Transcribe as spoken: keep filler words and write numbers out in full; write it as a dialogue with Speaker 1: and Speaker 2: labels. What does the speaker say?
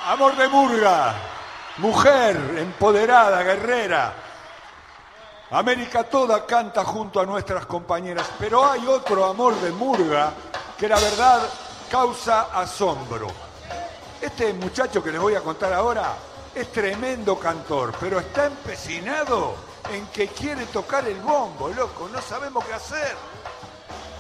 Speaker 1: Amor de murga, mujer empoderada, guerrera. América toda canta junto a nuestras compañeras, pero hay otro amor de murga que la verdad causa asombro. Este muchacho que les voy a contar ahora es tremendo cantor, pero está empecinado en que quiere tocar el bombo, loco, no sabemos qué hacer.